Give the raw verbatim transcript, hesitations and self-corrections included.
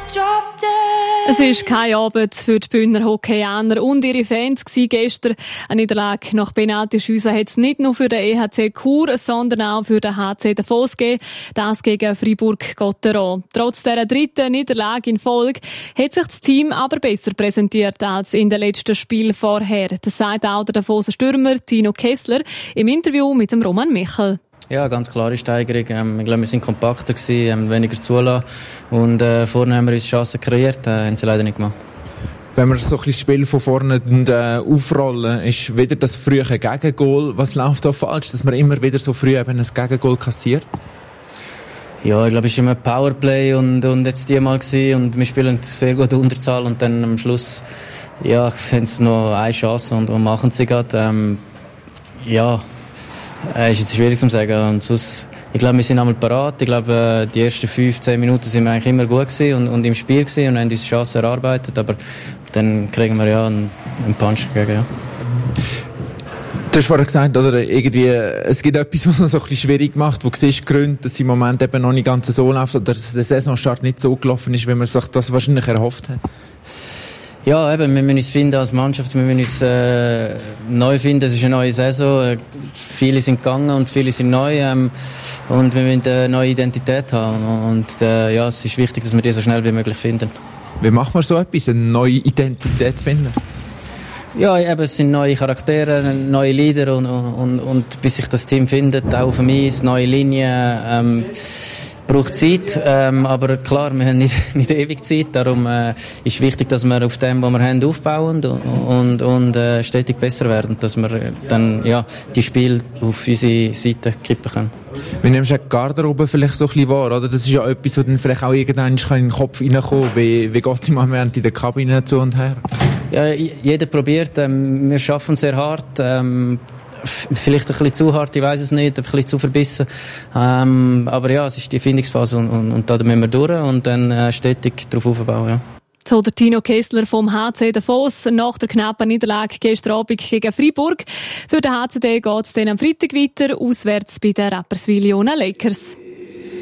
Es war kein Abend für die Bündner Hockeyaner und ihre Fans gestern. Eine Niederlage nach Penaltyschüssen hat es nicht nur für den E H C Chur, sondern auch für den H C Davos gegeben. Das gegen Fribourg-Gotteron. Trotz dieser dritten Niederlage in Folge hat sich das Team aber besser präsentiert als in den letzten Spielen vorher. Das sagt auch der Davoser Stürmer Tino Kessler im Interview mit dem Roman Michel. Ja, ganz klare Steigerung. Ähm, ich glaube, wir sind kompakter gewesen, haben weniger zulassen und äh, vorne haben wir uns Chancen kreiert, äh, haben sie leider nicht gemacht. Wenn wir so ein bisschen das Spiel von vorne äh, aufrollen, ist wieder das frühe Gegengol. Was läuft da falsch, dass man immer wieder so früh eben ein Gegengol kassiert? Ja, ich glaube, es war immer Powerplay und, und jetzt die mal gewesen und wir spielen sehr gut Unterzahl und dann am Schluss ja, haben sie noch eine Chance und, und machen sie gerade. Ähm, ja, Äh, ist jetzt schwierig zu sagen. Und sonst, ich glaube, wir sind einmal parat. Ich glaube, die ersten fünf, zehn Minuten sind wir eigentlich immer gut gewesen und, und im Spiel gewesen und haben uns Chancen erarbeitet. Aber dann kriegen wir ja einen, einen Punch dagegen. Ja. Du hast vorhin gesagt, oder, irgendwie, es gibt etwas, was es so ein bisschen schwierig macht, wo du siehst, Gründe, dass es im Moment eben noch nicht ganz so läuft oder dass der Saisonstart nicht so gelaufen ist, wie man sich das wahrscheinlich erhofft hat. Ja, eben, wir müssen uns finden als Mannschaft, wir müssen uns äh, neu finden, es ist eine neue Saison, viele sind gegangen und viele sind neu ähm, und wir müssen eine neue Identität haben und äh, ja, es ist wichtig, dass wir die so schnell wie möglich finden. Wie macht man so etwas, eine neue Identität finden? Ja, eben, es sind neue Charaktere, neue Leader und, und, und bis sich das Team findet, auch für mich, neue Linien, ähm, braucht Zeit, ähm, aber klar, wir haben nicht, nicht ewig Zeit, darum äh, ist wichtig, dass wir auf dem, was wir haben, aufbauen und, und, und äh, stetig besser werden, dass wir dann ja, die Spiele auf unsere Seite kippen können. Wie nimmst du die Garderobe vielleicht so ein bisschen wahr, oder? Das ist ja etwas, was dann vielleicht auch irgendwann in den Kopf reinkommen kann. Wie, wie geht es im Moment in der Kabine zu und her? Ja, jeder probiert, ähm, wir arbeiten sehr hart, ähm, vielleicht ein bisschen zu hart, ich weiss es nicht, ein bisschen zu verbissen. Ähm, aber ja, es ist die Findungsphase und, und, und da müssen wir durch und dann äh, stetig darauf aufbauen. Ja. So der Tino Kessler vom H C Davos nach der knappen Niederlage gestern Abend gegen Freiburg. Für den H C D geht es dann am Freitag weiter, auswärts bei den Rapperswil-Jona Lakers.